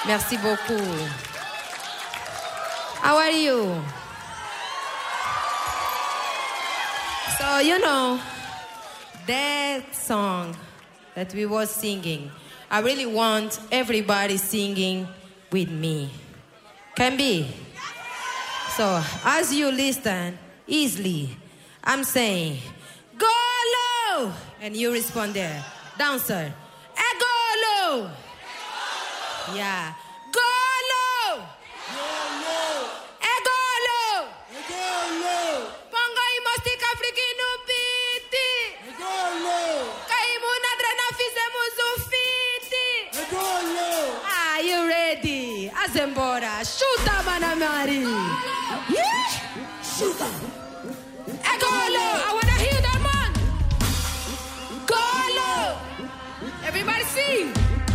Merci beaucoup. How are you? So, you know, that song that we were singing, I really want everybody singing with me. Can be? So, as you listen easily, I'm saying, go low! And you respond there. Dancer, go low! Yeah. Go low! Go low! Pongo i mostik afrikinu biti! Kaimu nadrena fizemu zufiti! Are you ready? Azembora, shoota manamari! Shoota! Go low! I wanna hear that man! Go low! Everybody sing!